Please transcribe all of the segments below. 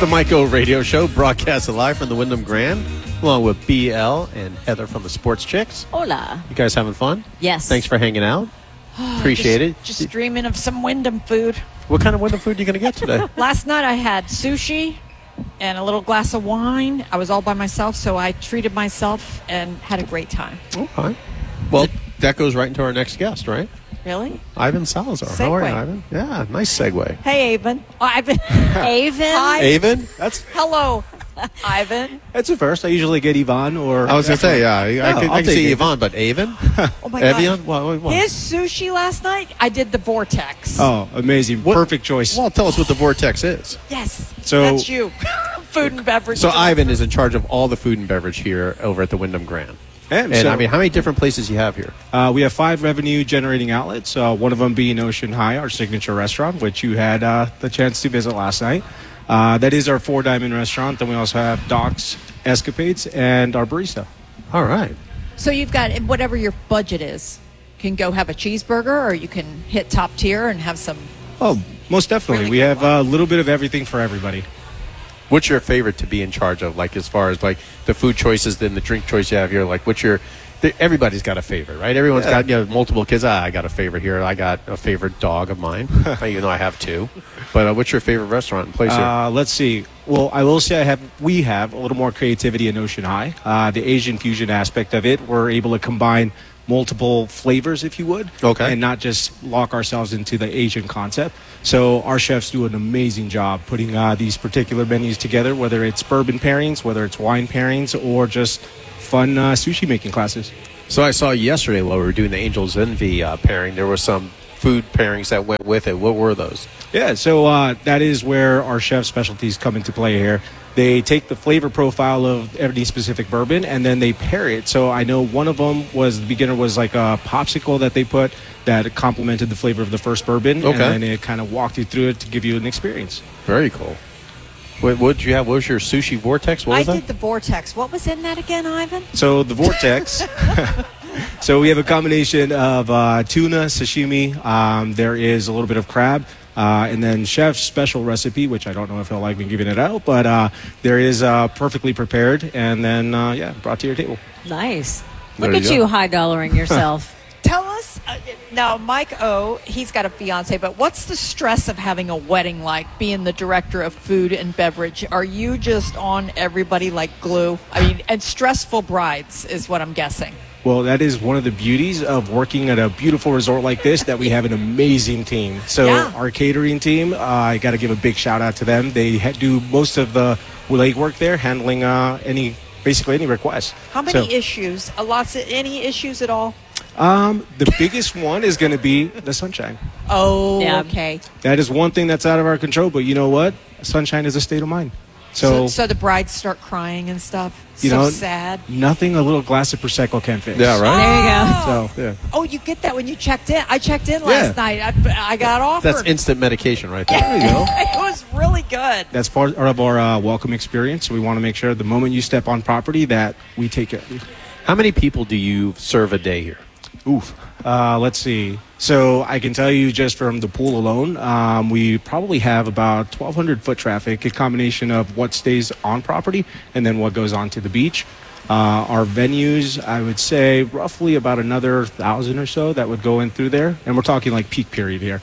the Mike O Radio Show, broadcasted live from the Wyndham Grand, along with BL and Heather from the Sports Chicks. Hola. You guys having fun? Yes. Thanks for hanging out. Appreciate it. Just dreaming of some Wyndham food. What kind of Wyndham food are you going to get today? Last night I had sushi and a little glass of wine. I was all by myself, so I treated myself and had a great time. Okay. Well, that goes right into our next guest, right? Really? Ivan Salazar. How are you, Segue. Ivan? Yeah, nice segue. Hey, Avon. Ivan. Avon? Hi. Avon? Hello, Ivan. That's a first. I usually get Yvonne or... I was going to say, yeah. I I'll can take see it. Yvonne, but Avon? Oh, my God. Evian? What? His sushi last night, I did the Vortex. Oh, amazing. What- Perfect choice. Well, tell us what the Vortex is. Yes. So- that's you. Food and beverage. So Ivan is in charge of all the food and beverage here over at the Wyndham Grand. And so, I mean, how many different places you have here? we have 5 revenue-generating outlets, one of them being Ocean High, our signature restaurant, which you had the chance to visit last night. That is our 4-diamond restaurant. Then we also have Doc's Escapades and our barista. All right. So you've got whatever your budget is. You can go have a cheeseburger, or you can hit top tier and have some. Oh, most definitely. Really We good have a little bit of everything for everybody. What's your favorite to be in charge of? Like, as far as like the food choices, then the drink choice you have here. Like, what's your? Everybody's got a favorite, right? Everyone's got multiple kids. I got a favorite here. I got a favorite dog of mine, even though I have 2. But what's your favorite restaurant and place here? Let's see. Well, I will say we have a little more creativity in Ocean High. The Asian fusion aspect of it, we're able to combine multiple flavors, if you would, and not just lock ourselves into the Asian concept. So our chefs do an amazing job putting these particular menus together, whether it's bourbon pairings, whether it's wine pairings, or just fun sushi making classes. So I saw yesterday while we were doing the Angels Envy pairing, there were some food pairings that went with it. What were those? Yeah, so that is where our chef specialties come into play here. They take the flavor profile of any specific bourbon and then they pair it. So I know one of them was, the beginner was like a popsicle that they put that complemented the flavor of the first bourbon. And then it kind of walked you through it to give you an experience. Very cool. What did you have? What was your sushi Vortex? What was I did the Vortex. What was in that again, Ivan? So the Vortex... So we have a combination of tuna, sashimi. There is a little bit of crab. And then chef's special recipe, which I don't know if he'll like me giving it out, but there is perfectly prepared and then, brought to your table. Nice. There Look you at go. you high-dollaring yourself. Tell us, now, Mike O, he's got a fiance, but what's the stress of having a wedding like, being the director of food and beverage? Are you just on everybody like glue? I mean, and stressful brides is what I'm guessing. Well, that is one of the beauties of working at a beautiful resort like this, that we have an amazing team. So our catering team, I got to give a big shout out to them. They do most of the legwork there, handling basically any request. How many issues? Any issues at all? The biggest one is going to be the sunshine. Oh, Yeah. okay. That is one thing that's out of our control, but you know what? Sunshine is a state of mind. So the brides start crying and stuff. Sad. Nothing a little glass of Prosecco can fix. Yeah, right? There you go. So, yeah. Oh, you get that when you checked in. I checked in last night. I got offered. That's instant medication right there. There you go. It was really good. That's part of our welcome experience. We want to make sure the moment you step on property that we take care of you. How many people do you serve a day here? Oof. Let's see. So I can tell you just from the pool alone, we probably have about 1,200 foot traffic, a combination of what stays on property and then what goes on to the beach. Our venues, I would say roughly about another 1,000 or so that would go in through there. And we're talking like peak period here.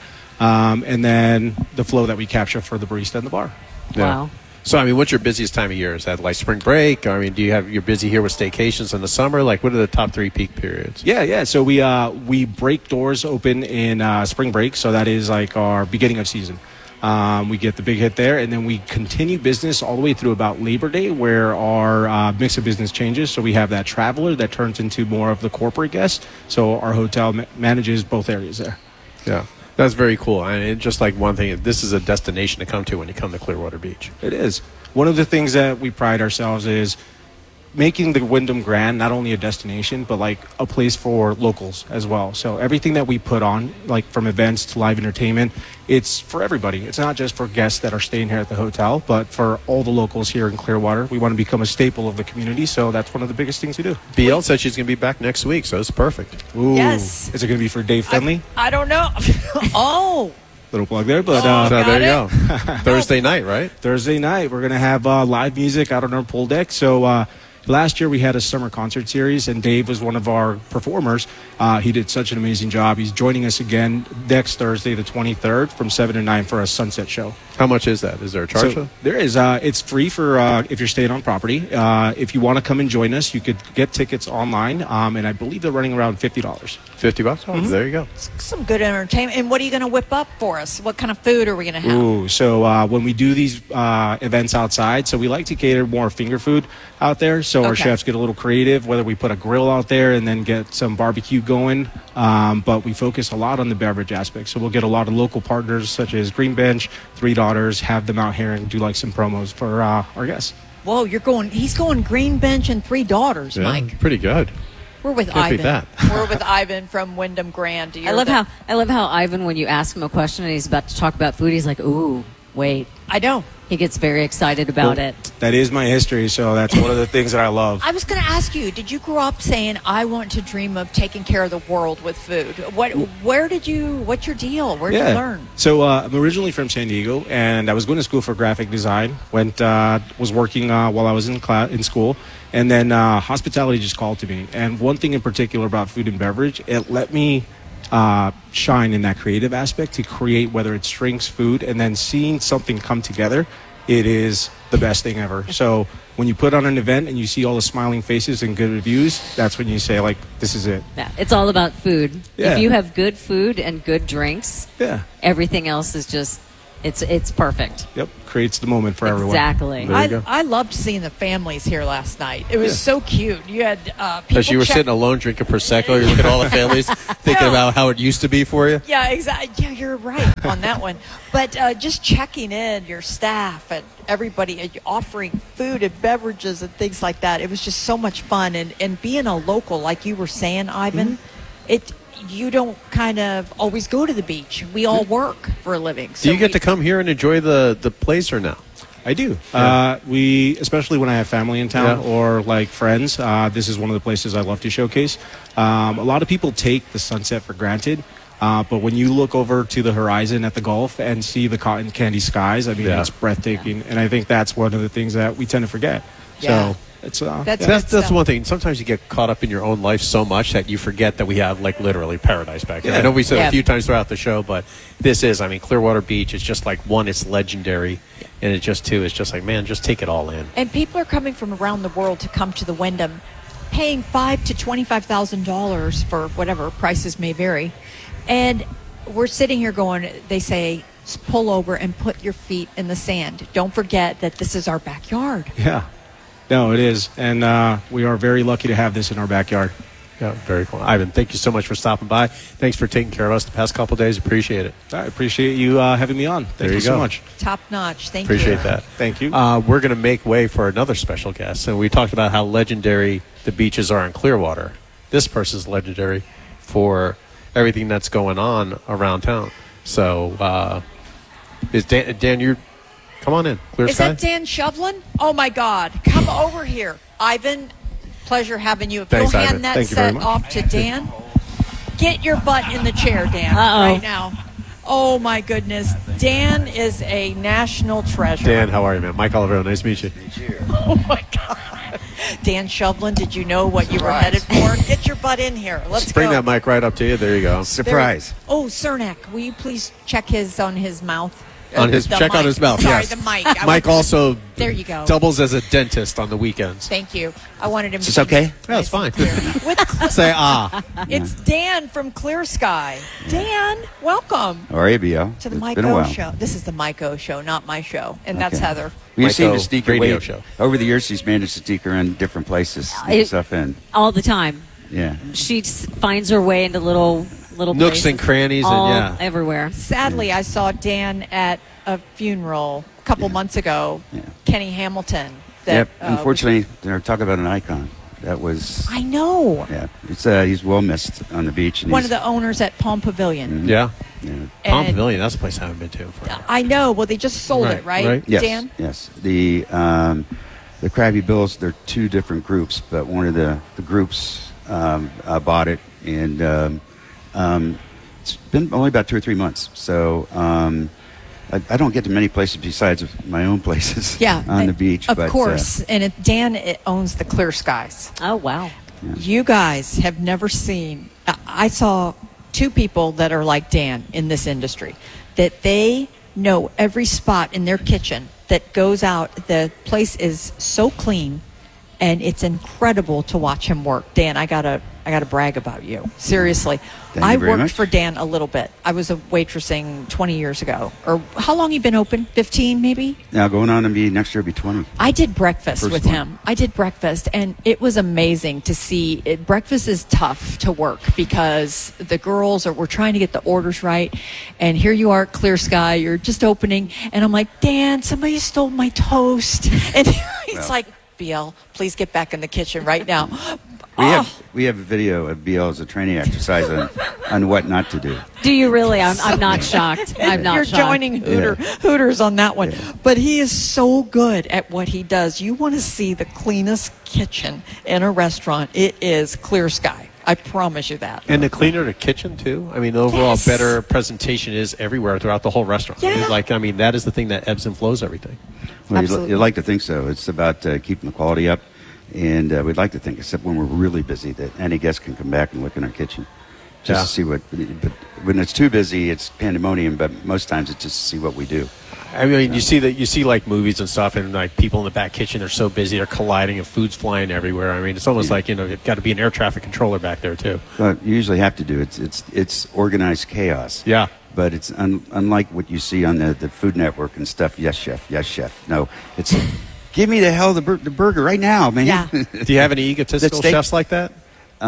And then the flow that we capture for the barista and the bar. Wow. So, I mean, what's your busiest time of year? Is that like spring break? I mean, you're busy here with staycations in the summer? Like, what are the top 3 peak periods? Yeah. So we break doors open in spring break. So that is like our beginning of season. We get the big hit there, and then we continue business all the way through about Labor Day, where our mix of business changes. So we have that traveler that turns into more of the corporate guest. So our hotel manages both areas there. Yeah. That's very cool. And just like one thing, this is a destination to come to when you come to Clearwater Beach. It is. One of the things that we pride ourselves is making the Wyndham Grand not only a destination, but like a place for locals as well. So everything that we put on, like from events to live entertainment, it's for everybody. It's not just for guests that are staying here at the hotel, but for all the locals here in Clearwater. We want to become a staple of the community, so that's one of the biggest things we do. BL said she's going to be back next week, so it's perfect. Ooh. Yes. Is it going to be for Dave Finley? I don't know. Oh, Little plug there, but So there you go. Got Thursday night, right? Thursday night we're gonna have live music out on our pool deck. So last year we had a summer concert series, and Dave was one of our performers. He did such an amazing job. He's joining us again next Thursday, the 23rd, from 7 to 9 for a sunset show. How much is that? Is there a charge? So there is. It's free for if you're staying on property. If you want to come and join us, you could get tickets online, and I believe they're running around $50. $50? Oh, there you go. Some good entertainment. And what are you going to whip up for us? What kind of food are we going to have? Ooh, so when we do these events outside, so we like to cater more finger food out there. So our Okay. chefs get a little creative, whether we put a grill out there and then get some barbecue going. But we focus a lot on the beverage aspect. So we'll get a lot of local partners such as Green Bench, Three Daughters, have them out here and do like some promos for our guests. Whoa, he's going Green Bench and Three Daughters, Yeah, Mike. pretty good. We're with Can't beat Ivan. that. We're with Ivan from Wyndham Grand. I love how Ivan, when you ask him a question and he's about to talk about food, he's like, "Ooh, wait." I know. He gets very excited about Well, it. That is my history, so that's one of the things that I love. I was going to ask you, did you grow up saying, I want to dream of taking care of the world with food? What's your deal? Where did you learn? So I'm originally from San Diego, and I was going to school for graphic design. Was working while I was in school, and then hospitality just called to me. And one thing in particular about food and beverage, it let me shine in that creative aspect to create, whether it's drinks, food, and then seeing something come together. It is the best thing ever. So when you put on an event and you see all the smiling faces and good reviews, that's when you say, like, this is it. Yeah, it's all about food. Yeah. If you have good food and good drinks, Yeah. everything else is just it's perfect. Yep. Creates the moment for everyone. Exactly. There you go. I loved seeing the families here last night. It was Yeah. so cute. You had people As you were sitting alone drinking Prosecco, you look at all the families thinking No. about how it used to be for you. Yeah, exactly. Yeah, you're right on that one. But just checking in your staff and everybody offering food and beverages and things like that. It was just so much fun. And being a local, like you were saying, Ivan, you don't kind of always go to the beach. We all work for a living. Do you get to come here and enjoy the place or no? I do. Yeah. We, especially when I have family in town Yeah. or like friends, this is one of the places I love to showcase. A lot of people take the sunset for granted, but when you look over to the horizon at the Gulf and see the cotton candy skies, I mean, Yeah. it's breathtaking. And I think that's one of the things that we tend to forget. Yeah. So it's That's- That's stuff. one thing. Sometimes you get caught up in your own life so much that you forget that we have like literally paradise back here. Yeah. I know we said Yeah. a few times throughout the show, but this is, I mean, Clearwater Beach is just like, one, it's legendary, and it just, two, it's just like, man, just take it all in. And people are coming from around the world to come to the Wyndham, paying $5,000 to $25,000 for whatever prices may vary. And we're sitting here going, they say, pull over and put your feet in the sand. Don't forget that this is our backyard. Yeah. No, it is. And we are very lucky to have this in our backyard. Yeah, very cool. Ivan, thank you so much for stopping by. Thanks for taking care of us the past couple of days. Appreciate it. I appreciate you having me on. Thank There you you so go. much. Top notch. Thank you. Appreciate that. Thank you. We're going to make way for another special guest. And we talked about how legendary the beaches are in Clearwater. This person's legendary for everything that's going on around town. So, is Dan, you come on in. Clear Is Sky? that Dan Shovlin? Oh, my God. Come over here. Ivan, pleasure having you. If Thanks, you'll Ivan. hand that Thank you very set much. off to Dan. Get your butt in the chair, Dan, Uh-oh. right now. Oh, my goodness. Dan is a national treasure. Dan, how are you, man? Mike Oliver, nice to meet you. Oh, my God. Dan Shovlin, did you know what you were headed for? Get your butt in here. Let's Bring go. that mic right up to you. There you go. Surprise. Oh, Cernak, will you please check on his mouth? On his The check on mic. his mouth. Sorry, yes. the mic. Mike also There you go. doubles as a dentist on the weekends. Thank you. I wanted him Is to this be okay? Yeah, it's nice and fine. clear. With Say ah. It's Dan from Clear Sky. Dan, welcome How are you, B.O.? to the It's Mike been a O while. show. This is the Mike O show, not my show. And that's Okay. Heather. You Mike seem O to sneak radio away. show. Over the years, she's managed to sneak around different places, sneak stuff in. All the time. Yeah. She finds her way into little Nooks places, and crannies and all yeah. everywhere. Sadly, I saw Dan at a funeral a couple months ago. Yeah. Kenny Hamilton. That, Yep. uh, Unfortunately, they're talking about an icon. That was. I know. Yeah. It's he's well missed on the beach. And One of he's- the owners at Palm Pavilion. Yeah. Yeah. Palm And- Pavilion, that's a place I haven't been to. I know. Well, they just sold Right, it, right, right. Yes. Dan? Yes. The Krabby Bills. They're two different groups, but one of the groups bought it, and It's been only about 2 or 3 months. So I don't get to many places besides my own places on the beach. Of but, course. And Dan owns the Clear Skies. Oh, wow. You guys have never seen. I saw 2 people that are like Dan in this industry, that they know every spot in their kitchen that goes out. The place is so clean, and it's incredible to watch him work. Dan, I gotta brag about you. Seriously. Thank you I very worked much. for Dan a little bit. I was a waitressing 20 years ago. Or how long you been open? 15 maybe? Now going on to be next year will be 20. I did breakfast First with one. him. I did breakfast, and it was amazing to see. Breakfast is tough to work because the girls we're trying to get the orders right, and here you are at Clear Sky. You're just opening, and I'm like, Dan, somebody stole my toast, and he's Well. like, BL, please get back in the kitchen right now. We have a video of BL as a training exercise on what not to do. Do you really? I'm not shocked. I'm not You're shocked. joining Hooters on that one. Yeah. But he is so good at what he does. You want to see the cleanest kitchen in a restaurant, it is Clear Sky. I promise you that. And the cleaner the kitchen too. I mean, the overall Yes. better presentation is everywhere throughout the whole restaurant. Yeah. That is the thing that ebbs and flows everything. Well, Absolutely. you'd like to think so. It's about keeping the quality up. And we'd like to think, except when we're really busy, that any guest can come back and look in our kitchen just Yeah. to see what. But when it's too busy, it's pandemonium. But most times, it's just to see what we do. I mean, you see like movies and stuff, and like people in the back kitchen, they're so busy, they're colliding, and food's flying everywhere. I mean, it's almost like you've got to be an air traffic controller back there too. But you usually have to do it's organized chaos. Yeah. But it's unlike what you see on the Food Network and stuff. Yes, chef. Yes, chef. No, it's give me the hell the burger right now, man. Yeah. Do you have any egotistical steak- chefs like that?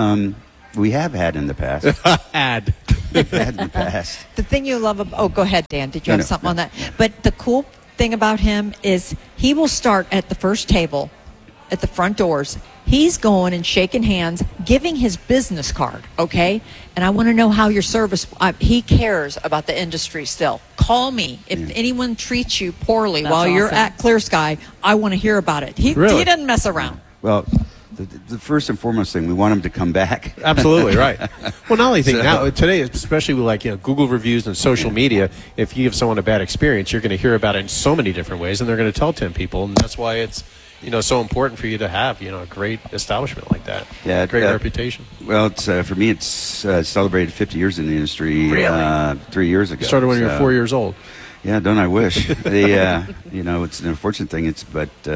We have had in the past. Ad. We've had in the past. The thing you love about, go ahead, Dan. Did you No, have no, something no. on that? But the cool thing about him is he will start at the first table at the front doors. He's going and shaking hands, giving his business card, okay? And I want to know how your service, he cares about the industry still. Call me. If anyone treats you poorly That's while you're awesome. at Clear Sky, I want to hear about it. He Really? doesn't mess around. Well, the first and foremost thing, we want them to come back. Absolutely right. Well, not only think So- now today, especially with like Google reviews and social media, if you give someone a bad experience, you're going to hear about it in so many different ways, and they're going to tell 10 people, and that's why it's so important for you to have a great establishment like that. Yeah, great reputation. Well, it's for me, it's celebrated 50 years in the industry. Really? 3 years ago. You started when you were 4 years old. Yeah, don't I wish? It's an unfortunate thing. It's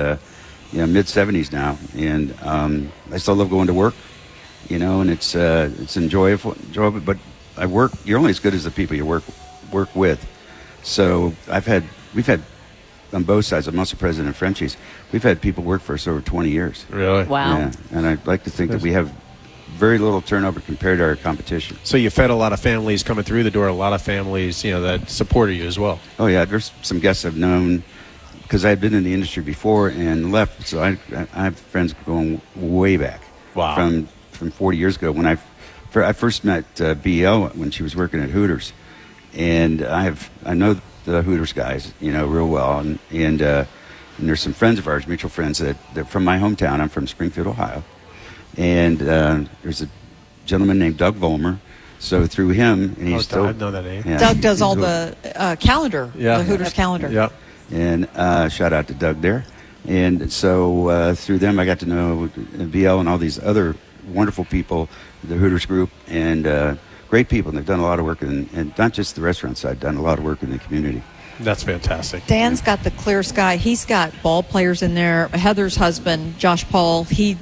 mid 70s now, and I still love going to work. And it's enjoyable. But I work. You're only as good as the people you work with. So we've had on both sides. I'm also president of Frenchies. We've had people work for us over 20 years. Really? Wow. Yeah, and I'd like to think that we have very little turnover compared to our competition. So you fed a lot of families coming through the door, a lot of families, that supported you as well. Oh yeah, there's some guests I've known because I had been in the industry before and left. So I have friends going way back. Wow. From 40 years ago when I first met BL when she was working at Hooters, and I know the Hooters guys real well, and there's some friends of ours, mutual friends that from my hometown. I'm from Springfield, Ohio, and there's a gentleman named Doug Vollmer. So through him, and he's still I know that name. yeah, Doug does he's all doing- the calendar, Yeah. the Hooters calendar. Yep. And shout out to Doug there. And so through them, I got to know BL and all these other wonderful people, the Hooters group, and great people. And they've done a lot of work, and not just the restaurant side, done a lot of work in the community. That's fantastic. Dan's got the Clear Sky. He's got ball players in there. Heather's husband, Josh Paul, he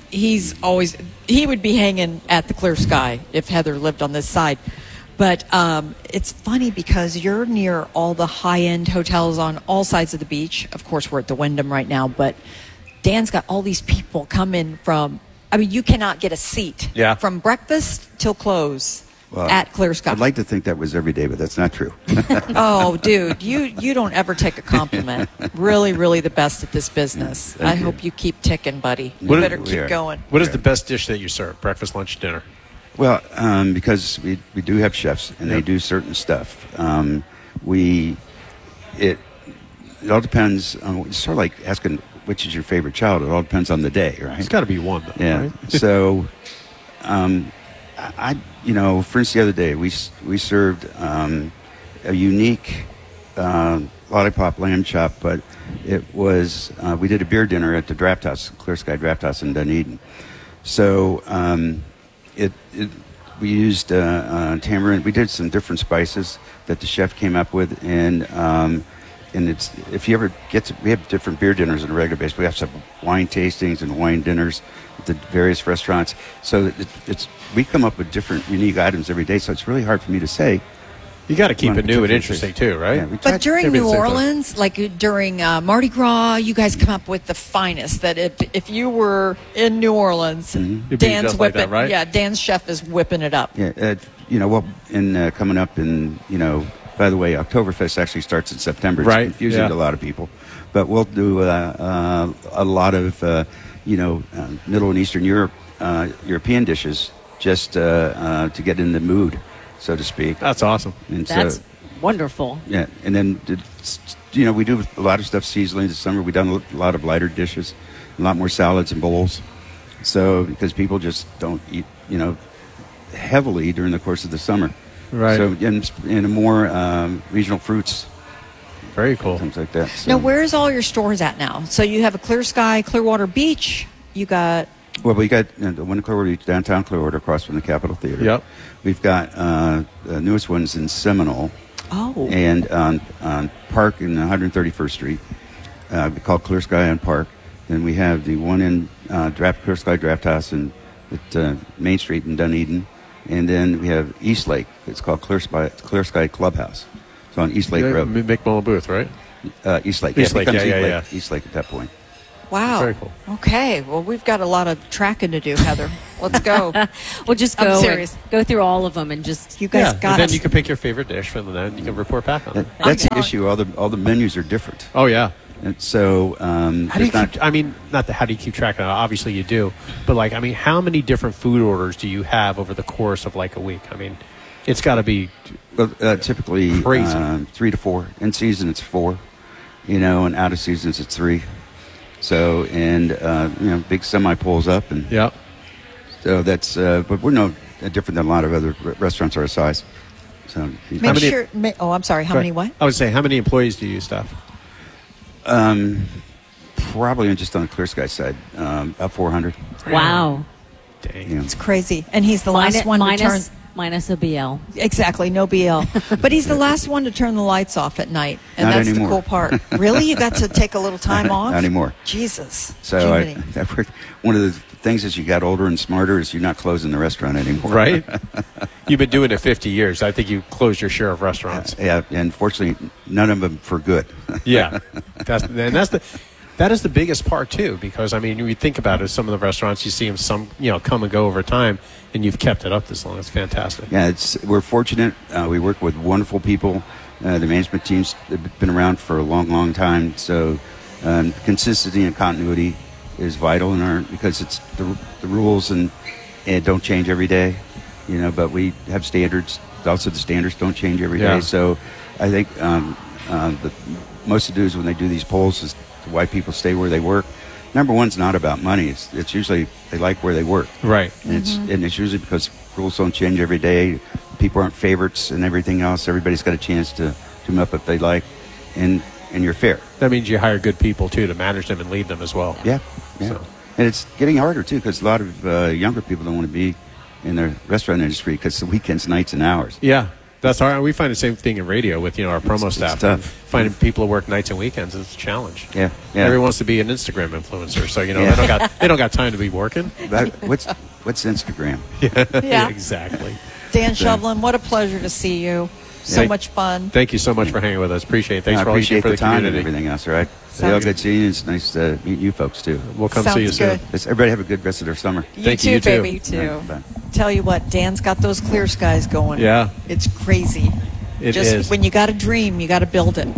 would be hanging at the Clear Sky if Heather lived on this side. But it's funny because you're near all the high-end hotels on all sides of the beach. Of course, we're at the Wyndham right now, but Dan's got all these people coming from, you cannot get a seat Yeah. from breakfast till close Well, at Clear Sky. I'd like to think that was every day, but that's not true. Oh, dude, you don't ever take a compliment. Really, really the best at this business. Thank I you. hope you keep ticking, buddy. You What- better we keep are. going. What is the best dish that you serve? Breakfast, lunch, dinner? Well, because we do have chefs and they do certain stuff. It all depends on. It's sort of like asking which is your favorite child. It all depends on the day, right? It's got to be one, though, Yeah. right? So, for instance, the other day we served a unique lollipop lamb chop, but it was we did a beer dinner at the Draft House, Clear Sky Draft House in Dunedin. So we used tamarind. We did some different spices that the chef came up with, and it's if you ever we have different beer dinners on a regular basis. We have some wine tastings and wine dinners at the various restaurants. So we come up with different unique items every day. So it's really hard for me to say. You got to keep it new and interesting too, right? Yeah, But during New Orleans, like during Mardi Gras, you guys come up with the finest. That if you were in New Orleans, You'd be Dan's just like whipping. that, right? Yeah, Dan's chef is whipping it up. Yeah, coming up in by the way, Oktoberfest actually starts in September. It's Right, confusing yeah. to a lot of people, but we'll do a lot of Middle and Eastern European dishes just to get in the mood, so to speak. That's awesome. And That's so, wonderful. yeah, and then we do a lot of stuff seasonally this summer. We've done a lot of lighter dishes, a lot more salads and bowls. So because people just don't eat, heavily during the course of the summer. Right. So and more regional fruits, Very cool. things like that. So, Now, where's all your stores at now? So you have a Clear Sky, Clearwater Beach. You got well, we got the one in Clearwater Beach, downtown Clearwater, across from the Capitol Theater. Yep. We've got the newest ones in Seminole. oh, And on Park in 131st Street, we call Clear Sky on Park. Then we have the one in Clear Sky Draft House at Main Street in Dunedin. And then we have East Lake. It's called Clear Sky Clubhouse. It's on East Lake Road. Mick Mullen Booth, right? East Lake. East Lake, it becomes yeah. East Lake at that point. wow. Very cool. Okay, well, we've got a lot of tracking to do, Heather. Let's go. We'll just I'm go serious. and go through all of them and just You guys Yeah, got and then us. you can pick your favorite dish from then you can report back on it. That's the telling- issue. All the menus are different. Oh yeah. And so How do you there's not how do you keep track of it? Obviously you do, but how many different food orders do you have over the course of like a week? I mean, it's got to be typically Crazy. 3 to 4. In season it's 4, and out of seasons it's 3. So big semi pulls up, and yeah. so that's. But we're no different than a lot of other restaurants our size. So Make sure. I'm sorry. How many what? I would say, how many employees do you staff? probably just on the Clear Sky side, about 400. wow. Dang. Yeah. It's crazy. And he's the last one to turn. Minus a BL. Exactly, no BL. But he's the last one to turn the lights off at night. And Not that's anymore. the cool part. Really? You got to take a little time off? Not anymore. Jesus. So Jiminy. one of the things as you got older and smarter is you're not closing the restaurant anymore. Right? You've been doing it 50 years. I think you closed your share of restaurants. Yeah, and fortunately, none of them for good. Yeah. That is the biggest part too, because when you think about it, some of the restaurants you see them come and go over time, and you've kept it up this long. It's fantastic. Yeah, we're fortunate. We work with wonderful people. The management team's been around for a long, long time. So consistency and continuity is vital because it's the rules and don't change every day. But we have standards. Also, the standards don't change every day. Yeah. So I think most of the dudes when they do these polls is why people stay where they work. Number one's not about money. It's usually they like where they work. Right. And it's usually because rules don't change every day. People aren't favorites and everything else. Everybody's got a chance to come up if they like, and you're fair. That means you hire good people too to manage them and lead them as well. Yeah. So. And it's getting harder too because a lot of younger people don't want to be in the restaurant industry because the weekends, nights, and hours. Yeah. That's hard. We find the same thing in radio with our promo It's staff. tough. Finding people who work nights and weekends is a challenge. Yeah. Everyone wants to be an Instagram influencer, so they don't got time to be working. What's Instagram? Yeah. Exactly. Dan Shovlin, what a pleasure to see you. So Thank- much fun. Thank you so much for hanging with us. Appreciate it. Thanks I for all you do appreciate for the the time community. and everything else. All right. Sounds All good seeing you. It's nice to meet you folks too. We'll come Sounds see you soon. good. Everybody have a good rest of their summer. Thank you you, too, you too. baby. You too. All right, bye. Tell you what, Dan's got those clear skies going. Yeah. It's crazy. It Just is. when you got a dream, you got to build it.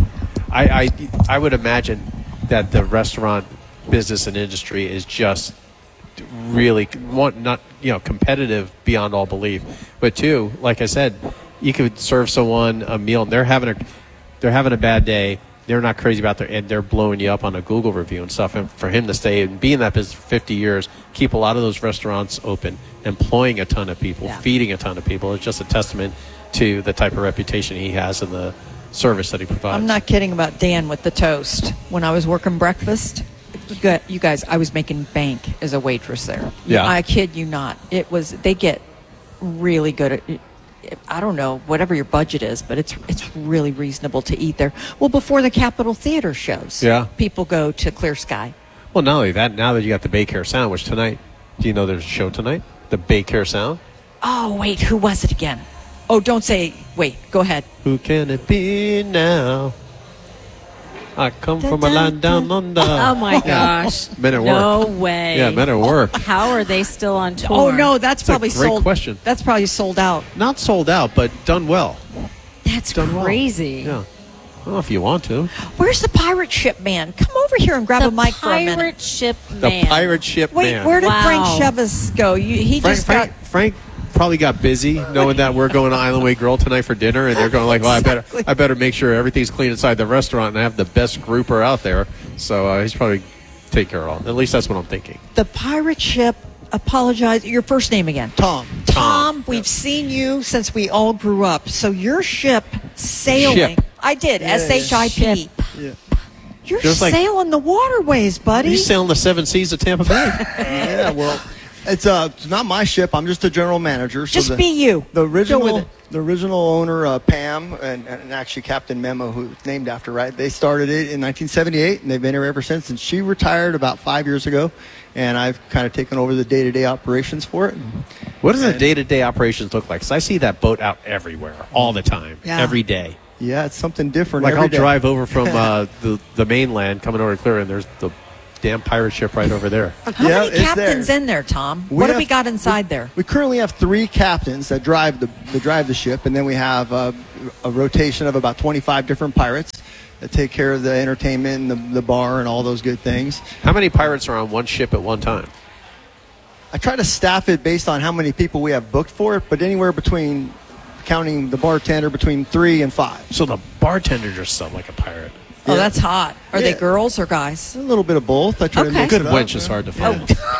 I would imagine that the restaurant business and industry is just really not competitive beyond all belief, but two, like I said, you could serve someone a meal and they're having a bad day. they're not crazy about their, and they're blowing you up on a Google review and stuff. And for him to stay and be in that business for 50 years, keep a lot of those restaurants open, employing a ton of people, feeding a ton of people, it's just a testament to the type of reputation he has and the service that he provides. I'm not kidding about Dan with the toast. When I was working breakfast, you guys, I was making bank as a waitress there. Yeah. I kid you not. They get really good at, I don't know, whatever your budget is, but it's really reasonable to eat there. Well, before the Capitol Theater shows, people go to Clear Sky. Well, not only that, now that you got the Bay Care Sound, which tonight, do you know there's a show tonight? The Bay Care Sound? Oh, wait, who was it again? Oh, don't say, wait, go ahead. Who can it be now? I come from a land down under. Oh, my gosh. Men at work. No way. Yeah, Men at Work. How are they still on tour? Oh, no, that's probably a great sold. question. That's probably sold out. Not sold out, but done well. That's Done well. crazy. Yeah. Well, if you want to. Where's the pirate ship man? Come over here and grab a mic for a minute. Pirate ship The man. pirate ship Wait, man. where did Wow. Frank Chevis go? Frank probably got busy knowing that we're going to Island Way Grill tonight for dinner, and they're going like, well, I better make sure everything's clean inside the restaurant and I have the best grouper out there. So he's probably take care of all. At least that's what I'm thinking. The pirate ship. Apologize. Your first name again? Tom. We've seen you since we all grew up. So your ship sailing. Ship. I did. SHIP. Yeah. You're Just like- sailing the waterways, buddy. He's sailing the 7 seas of Tampa Bay. Yeah, well, it's not my ship. I'm just the general manager. So Just be you. The Go with original, it. the original owner, Pam, and actually Captain Memo, who it's named after, right? They started it in 1978, and they've been here ever since. And she retired about 5 years ago, and I've kind of taken over the day-to-day operations for it. What does the day-to-day operations look like? Because I see that boat out everywhere, all the time, Yeah. every day. Yeah, it's something different. Like every I'll day. drive over from the mainland, coming over to Clear, and there's the damn pirate ship right over there. How Yeah, many it's captains there. in there, Tom? We What do have- we got inside there? We currently have 3 captains that drive the ship, and then we have a rotation of about 25 different pirates that take care of the entertainment and the bar and all those good things. How many pirates are on one ship at one time? I try to staff it based on how many people we have booked for it, but anywhere between, counting the bartender, between 3 and 5. So the bartender just sounds like a pirate. Oh, Yeah. that's hot. Are they Yeah. girls or guys? A little bit of both. I try to Okay. mix Good it up. wench is hard to find.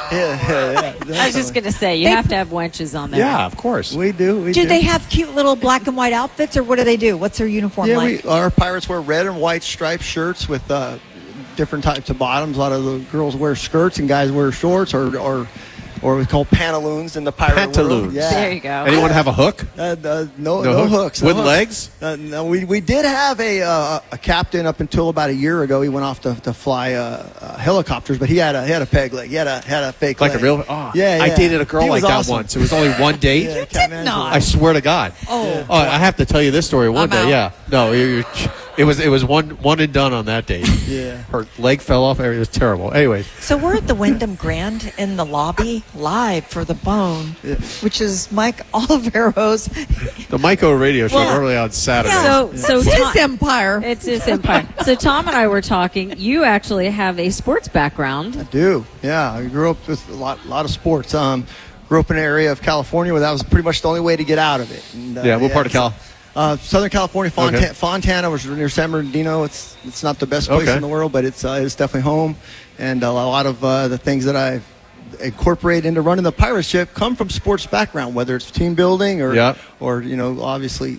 Yeah. I was just going to say, you have to have wenches on there. Yeah, of course. We do. Do they have cute little black and white outfits, or what do they do? What's their uniform Yeah, like? our pirates wear red and white striped shirts with different types of bottoms. A lot of the girls wear skirts and guys wear shorts, or we call pantaloons in the pirate world. Pantaloons. Yeah. There you go. Anyone have a hook? No hook? hooks. With hooks. legs? No, we did have a captain up until about a year ago. He went off to fly helicopters, but he had a peg leg. He had a fake Like leg. a real? Oh, Yeah, I yeah. dated a girl He like was that awesome. once. It was only one date. Yeah, You Captain did Angela. not. I swear to God. Oh. I have to tell you this story one I'm day. out. Yeah. No, it was one and done on that date. Yeah. Her leg fell off. It was terrible. Anyway, So we're at the Wyndham Grand in the lobby, live for The Bone, which is Mike Olivero's. the Myco radio show Well, early on Saturday. So That's his Tom- empire. It's his empire. So Tom and I were talking. You actually have a sports background. I do. Yeah, I grew up with a lot of sports. Grew up in an area of California where that was pretty much the only way to get out of it. And, Yeah, what part of Cal? Southern California, Okay. Fontana, which is near San Bernardino. It's not the best place Okay. in the world, but it's definitely home. And a lot of the things that I've incorporated into running the pirate ship come from sports background, whether it's team building or Yeah. obviously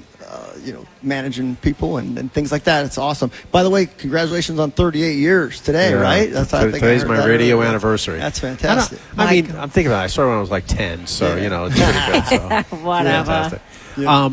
managing people and things like that. It's awesome. By the way, congratulations on 38 years today, Yeah. right? I think I Today's heard my that radio earlier. anniversary. That's fantastic. I mean, I'm thinking about it. I started when I was like 10, so, it's pretty good. So. Whatever. Fantastic. Yeah.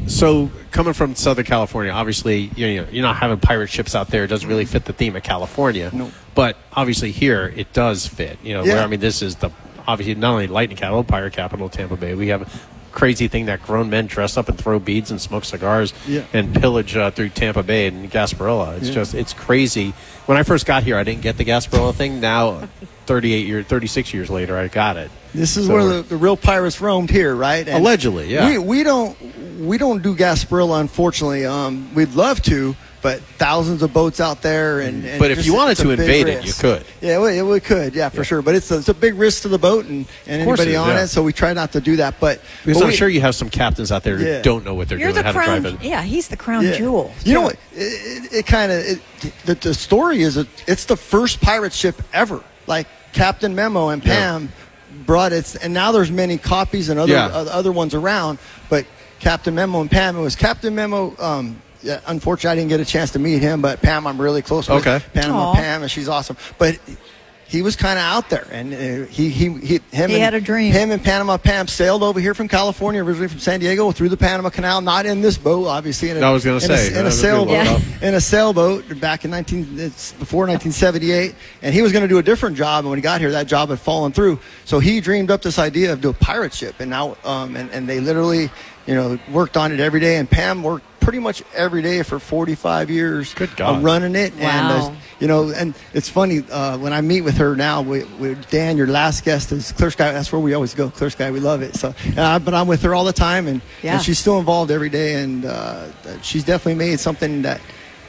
So coming from Southern California, obviously, you're not having pirate ships out there. It doesn't really fit the theme of California. Nope. But obviously here, it does fit. Yeah. Where, I mean, this is obviously not only lightning capital, pirate capital, Tampa Bay. We have a crazy thing that grown men dress up and throw beads and smoke cigars Yeah. and pillage through Tampa Bay and Gasparilla. It's crazy. When I first got here, I didn't get the Gasparilla thing. Now, 36 years later, I got it. This is So- where the real pirates roamed here, right? Allegedly, yeah. We don't do Gasparilla, unfortunately. We'd love to, but thousands of boats out there. And But if just- you wanted it's a to big invade it, you risk. could. Yeah, we could. Yeah, for sure. But it's a big risk to the boat and course anybody it is, on yeah. it. So we try not to do that. But Because I'm we- sure you have some captains out there who Yeah. don't know what they're You're doing, the how to drive crown. it. Yeah, he's the crown jewel. You know what? It kind of the story is it's the first pirate ship ever. Like Captain Memo and Pam brought it, and now there's many copies and other ones around. But Captain Memo and Pam, it was Captain Memo. Yeah, unfortunately, I didn't get a chance to meet him, but Pam, I'm really close with. Okay. Aw. Pam, and she's awesome. But he was kind of out there, and he had a dream. Him and Panama Pam sailed over here from California, originally from San Diego, through the Panama Canal. Not in this boat, obviously. I was gonna say, in a sailboat. Yeah. In a sailboat back in before 1978, and he was going to do a different job. And when he got here, that job had fallen through. So he dreamed up this idea of doing a pirate ship, and now and they literally worked on it every day. And Pam worked pretty much every day for 45 years. Good God. Running it. Wow. And and it's funny when I meet with her now. With Dan, your last guest is Clear Sky. That's where we always go. Clear Sky, we love it. So, but I'm with her all the time, and she's still involved every day. And she's definitely made something that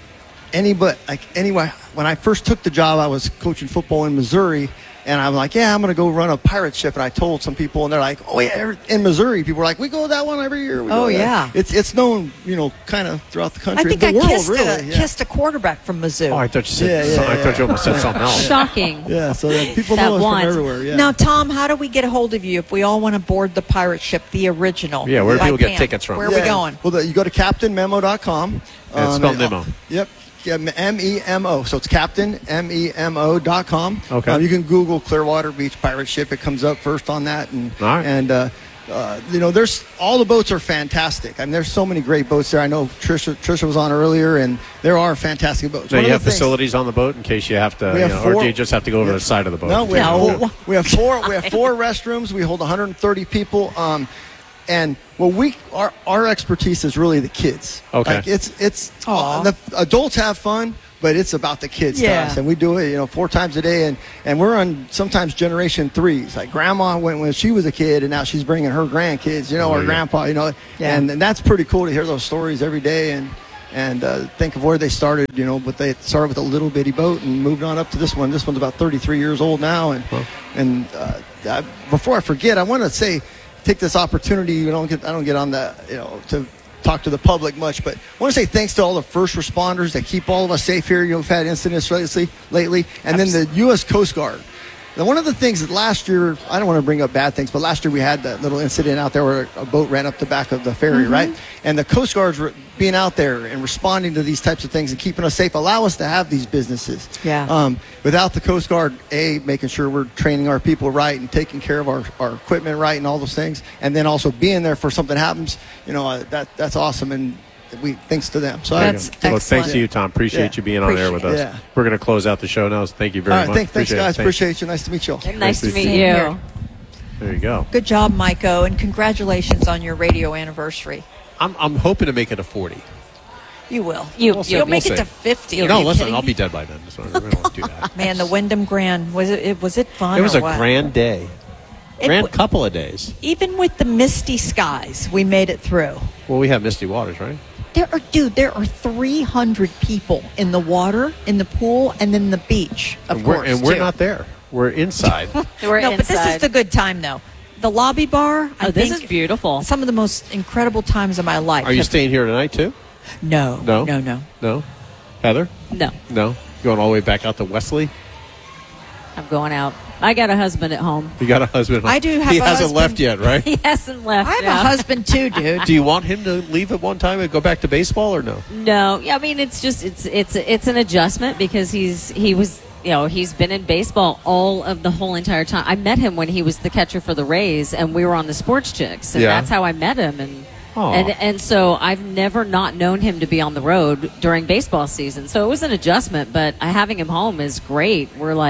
anyway. When I first took the job, I was coaching football in Missouri. And I'm like, I'm going to go run a pirate ship. And I told some people, and they're like, oh, yeah, in Missouri. People are like, we go that one every year. We go there. Yeah. It's known, kind of throughout the country. I think the I world, kissed, really. Yeah. kissed a quarterback from Mizzou. Oh, I thought you said Yeah, I thought you almost said something else. Shocking. Yeah, so that people That know us one. from everywhere. Yeah. Now, Tom, how do we get a hold of you if we all want to board the pirate ship, the original? Yeah, where do by people get Pam? tickets from? Where are we going? Well, you go to CaptainMemo.com. And it's spelled Nemo. Yep. Yeah, MEMO. So it's CaptainMemo.com. Okay. You can Google Clearwater Beach Pirate Ship. It comes up first on that. And, All right. And, there's all the boats are fantastic. I mean, there's so many great boats there. I know Trisha was on earlier, and there are fantastic boats. Now, One you of have the things- facilities on the boat in case you have to, We have or four- do you just have to go over the side of the boat? No, we No. have four restrooms. We hold 130 people. And our expertise is really the kids. Okay. Like it's Aw. the adults have fun, but it's about the kids to Yeah. us. And we do it, 4 times a day. And we're on sometimes generation 3s. Like grandma went when she was a kid, and now she's bringing her grandkids, or yeah. grandpa, Yeah. and that's pretty cool to hear those stories every day. And think of where they started, but they started with a little bitty boat and moved on up to this one. This one's about 33 years old now. And before I forget, I want to take this opportunity. I don't get on the, to talk to the public much, but I want to say thanks to all the first responders that keep all of us safe here. We've had incidents lately, and then the U.S. Coast Guard. Now, one of the things that last year, I don't want to bring up bad things, but last year we had that little incident out there where a boat ran up the back of the ferry, right? And the Coast Guards were being out there and responding to these types of things and keeping us safe, allow us to have these businesses. Yeah. Without the Coast Guard, making sure we're training our people right and taking care of our equipment right and all those things, and then also being there for something happens, that's awesome. And thanks to them. So That's Well, excellent. thanks to you, Tom. Appreciate you being on air with us. Appreciate it. Yeah. We're going to close out the show now. So thank you very all right, much. thanks Appreciate guys. it. Appreciate you. Nice to meet you all. Nice to meet Same you. here. There you go. Good job, Mike-O, and congratulations on your radio anniversary. I'm hoping to make it a 40. You will. You'll You'll make we'll it to see. 50. Are No, you listen, kidding I'll me? be dead by then. So we don't want to do that. Man, the Wyndham Grand, was it fun It was or a what? grand day. It Grand w- couple of days. Even with the misty skies, we made it through. Well, we have Misty Waters, right? There are 300 people in the water, in the pool, and then the beach, of And course. we're too. not there. We're inside. We're No, but this is inside. the good time, though. The lobby bar, I Oh, this think is beautiful. some of the most incredible times of my life. Are you have- staying here tonight, too? No. No? No. No? Heather? No, No? Going all the way back out to Wesley? I'm going out. I got a husband at home. You got a husband? I do have He a hasn't husband. left yet, right? He hasn't left. I have no. a husband, too, dude. Do you want him to leave at one time and go back to baseball or no? No, yeah, I mean it's just it's an adjustment because he's been in baseball all of the whole entire time. I met him when he was the catcher for the Rays, and we were on the Sports Chicks, and Yeah. that's how I met him. Aw. And so I've never not known him to be on the road during baseball season. So it was an adjustment, but having him home is great.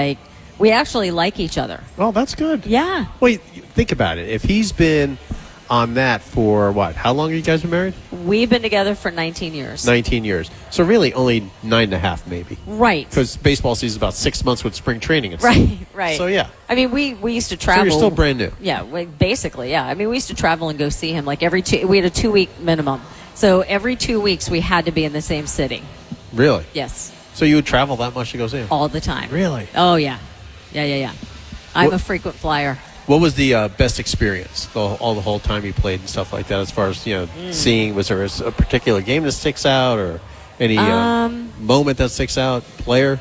We actually like each other. Well, that's good. Yeah. Wait, think about it. If he's been on that for what? How long have you guys been married? We've been together for 19 years. 19 years. So really only 9.5 maybe. Right. Because baseball season is about 6 months with spring training and stuff. Right. So, yeah. I mean, we used to So travel. you're still brand new. Yeah, basically, yeah. I mean, we used to travel and go see him like we had a 2-week minimum. So every 2 weeks we had to be in the same city. Really? Yes, So you would travel that much to go see him? all the time. Really? Oh yeah, yeah. I'm What- a frequent flyer. What was the best experience the whole time you played and stuff like that? As far as seeing, was there a particular game that sticks out, or any moment that sticks out? Player?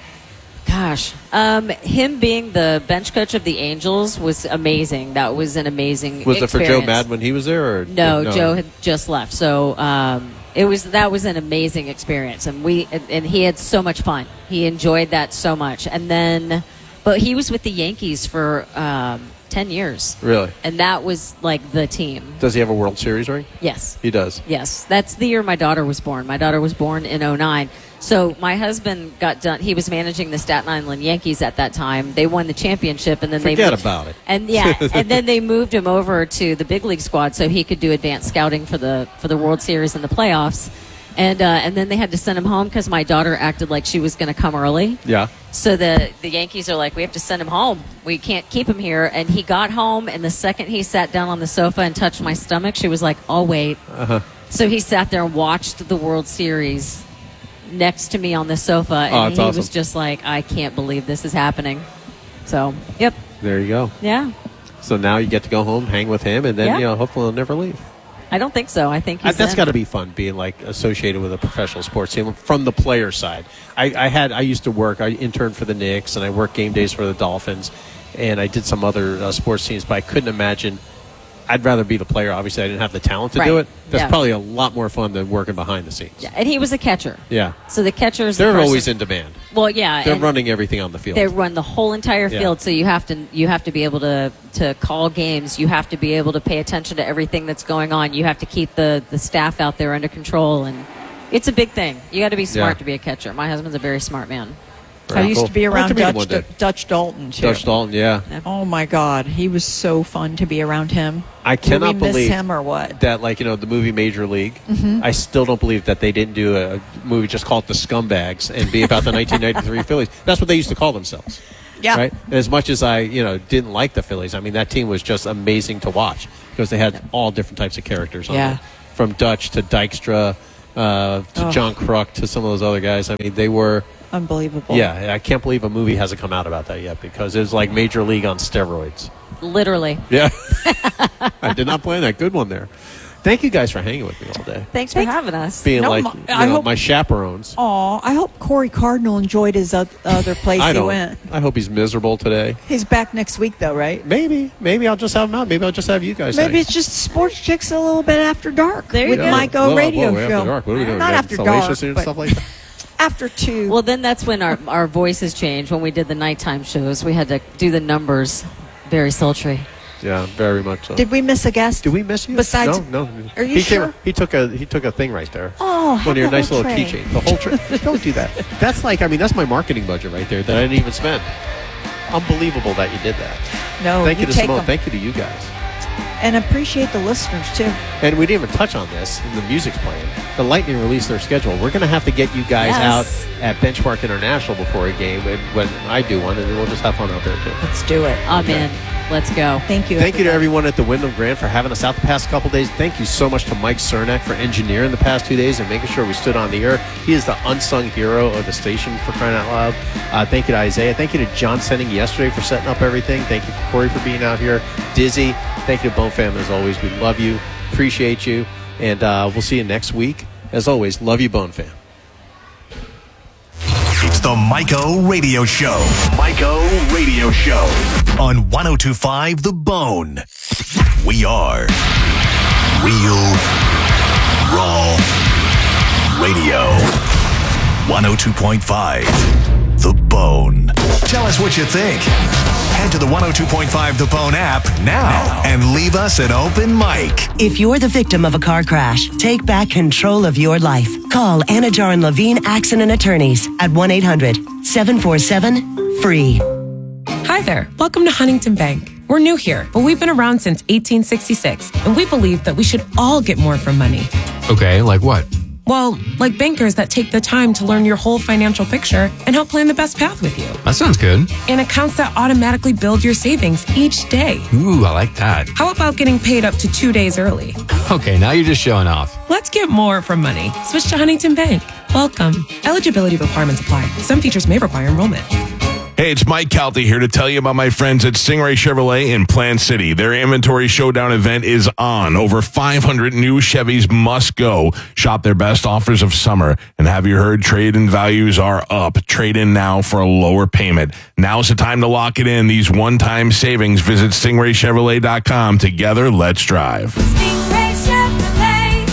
Gosh, him being the bench coach of the Angels was amazing. That was an amazing. Was it for Joe experience. Madden when he was there? Or No, Joe had just left. So that was an amazing experience, and he had so much fun. He enjoyed that so much, and then, but he was with the Yankees for 10 years. Really? And that was like the team. Does he have a World Series ring? Yes. He does. Yes, that's the year my daughter was born. My daughter was born in 2009. So my husband got done. He was managing the Staten Island Yankees at that time. They won the championship, and then Forget they moved, about it. And and then they moved him over to the big league squad so he could do advanced scouting for the World Series and the playoffs. And then they had to send him home because my daughter acted like she was going to come early. Yeah. So the Yankees are like, we have to send him home. We can't keep him here. And he got home, and the second he sat down on the sofa and touched my stomach, she was like, "I'll wait." So he sat there and watched the World Series next to me on the sofa, and he awesome. was just like, "I can't believe this is happening." So, yep, There you go. yeah. So now you get to go home, hang with him, and then Yeah. hopefully he'll never leave. I don't think so. I think he's That's in. got to be fun, being like associated with a professional sports team from the player side. I used to work. I interned for the Knicks, and I worked game days for the Dolphins, and I did some other sports teams. But I couldn't imagine. I'd rather be the player. Obviously, I didn't have the talent to do Right. it. That's Yeah. probably a lot more fun than working behind the scenes. Yeah, and he was a catcher. Yeah. So the catchers, They're always in demand. Well, yeah, They're and running everything on the field. they run the whole entire Yeah. field. So you have to be able to call games. You have to be able to pay attention to everything that's going on. You have to keep the staff out there under control, and it's a big thing. You got to be smart Yeah. to be a catcher. My husband's a very smart man. I used to be I'd like around meet him one day. Dutch Dalton, too. Dutch Dalton, yeah. Oh, my God. He was so fun to be around him. I Did we cannot miss believe him or what? that, the movie Major League. I still don't believe that they didn't do a movie just called The Scumbags and be about the 1993 Phillies. That's what they used to call themselves. Yeah. Right? And as much as I, didn't like the Phillies, I mean, that team was just amazing to watch because they had all different types of characters on Yeah. it. From Dutch to Dykstra to John Kruk to some of those other guys. I mean, they were... Unbelievable. Yeah, I can't believe a movie hasn't come out about that yet because it was like Major League on steroids. Literally. Yeah. I did not plan that. Good one there. Thank you guys for hanging with me all day. Thanks for having us. Being No, like I hope- my chaperones. Aw, I hope Corey Cardinal enjoyed his other place I he don't. went. I hope he's miserable today. He's back next week, though, right? Maybe I'll just have him out. Maybe I'll just have you guys. Maybe hang. it's just Sports Chicks a little bit after dark There you with go. Mike O Whoa, radio whoa, show. After dark. What are we doing? Not We have after Salacious dark, and but stuff like that. after 2. Well, then that's when our voices changed. When we did the nighttime shows, we had to do the numbers very sultry. Yeah, very much so. Did we miss a guest? Did we miss you? Besides- no. Are you he sure? He took a thing right there. Oh, one of your the nice whole little tray. keychains. The whole tray. Don't do that. That's that's my marketing budget right there that I didn't even spend. Unbelievable that you did that. No, Thank you to take Simone. them. Thank you to you guys. And appreciate the listeners, too. And we didn't even touch on this, and the music's playing. The Lightning released their schedule. We're going to have to get you guys Yes. out at Benchmark International before a game when I do one, and then we'll just have fun out there, too. Let's do it. Amen. Let's go. Thank you. Thank you to everyone at the Wyndham Grand for having us out the past couple days. Thank you so much to Mike Cernak for engineering the past 2 days and making sure we stood on the air. He is the unsung hero of the station, for crying out loud. Thank you to Isaiah. Thank you to John Senning yesterday for setting up everything. Thank you to Corey for being out here. Dizzy. Thank you to Bone Fam as always. We love you. Appreciate you. And we'll see you next week. As always, love you, Bone Fam. It's the Mike O Radio Show. Mike O Radio Show on 102.5 The Bone. We are Real Raw Radio. 102.5 The Bone. Tell us what you think. Head to the 102.5 The Bone app now and leave us an open mic. If you're the victim of a car crash, take back control of your life. Call Anajar and Levine Accident Attorneys at 1-800-747-FREE. Hi there. Welcome to Huntington Bank. We're new here, but we've been around since 1866, and we believe that we should all get more from money. Okay, like what? Well, like bankers that take the time to learn your whole financial picture and help plan the best path with you. That sounds good. And accounts that automatically build your savings each day. Ooh, I like that. How about getting paid up to 2 days early? Okay, now you're just showing off. Let's get more from money. Switch to Huntington Bank. Welcome. Eligibility requirements apply. Some features may require enrollment. Hey, it's Mike Calty here to tell you about my friends at Stingray Chevrolet in Plant City. Their inventory showdown event is on. Over 500 new Chevys must go. Shop their best offers of summer. And have you heard trade-in values are up? Trade in now for a lower payment. Now's the time to lock it in. These one-time savings. Visit StingrayChevrolet.com. Together, let's drive. Stingray Chevrolet.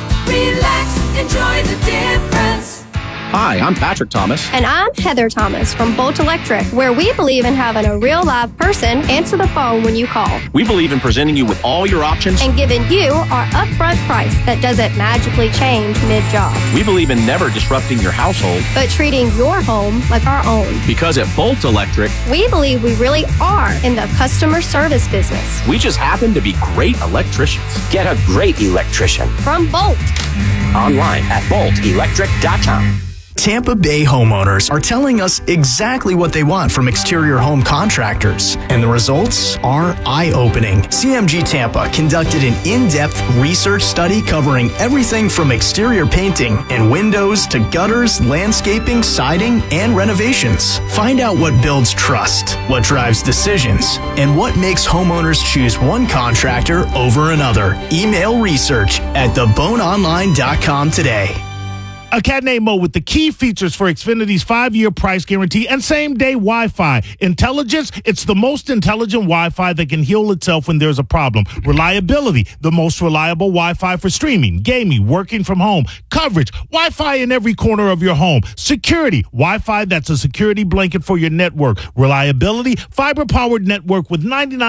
Relax, enjoy the difference. Hi, I'm Patrick Thomas. And I'm Heather Thomas from Bolt Electric, where we believe in having a real live person answer the phone when you call. We believe in presenting you with all your options and giving you our upfront price that doesn't magically change mid-job. We believe in never disrupting your household, but treating your home like our own. Because at Bolt Electric, we believe we really are in the customer service business. We just happen to be great electricians. Get a great electrician from Bolt. Online at boltelectric.com. Tampa Bay homeowners are telling us exactly what they want from exterior home contractors, and the results are eye-opening. CMG Tampa conducted an in-depth research study covering everything from exterior painting and windows to gutters, landscaping, siding, and renovations. Find out what builds trust, what drives decisions, and what makes homeowners choose one contractor over another. Email research at theboneonline.com today. A cat named Mo with the key features for Xfinity's 5-year price guarantee and same-day Wi-Fi. Intelligence, it's the most intelligent Wi-Fi that can heal itself when there's a problem. Reliability, the most reliable Wi-Fi for streaming, gaming, working from home. Coverage, Wi-Fi in every corner of your home. Security, Wi-Fi that's a security blanket for your network. Reliability, fiber-powered network with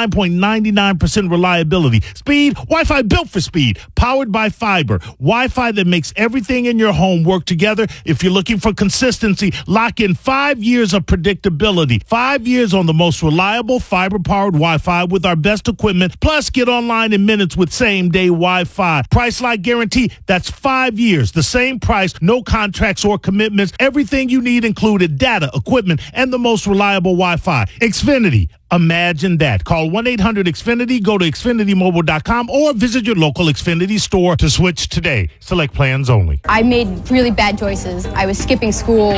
99.99% reliability. Speed, Wi-Fi built for speed, powered by fiber. Wi-Fi that makes everything in your home work together. If you're looking for consistency, lock in 5 years of predictability. 5 years on the most reliable fiber-powered Wi-Fi with our best equipment. Plus, get online in minutes with same-day Wi-Fi. Price like guarantee, that's 5 years. The same price, no contracts or commitments. Everything you need included, data, equipment, and the most reliable Wi-Fi. Xfinity. Imagine that. Call 1-800-XFINITY, go to XfinityMobile.com, or visit your local Xfinity store to switch today. Select plans only. I made really bad choices. I was skipping school.